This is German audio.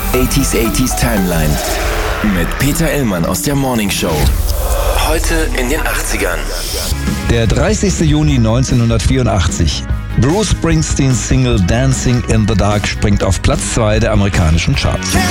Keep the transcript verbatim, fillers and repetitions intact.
achtziger achtziger Timeline mit Peter Illmann aus der Morning Show. Heute in den achtzigern. Der dreißigster Juni neunzehnhundertvierundachtzig. Bruce Springsteens Single Dancing in the Dark springt auf Platz zwei der amerikanischen Charts.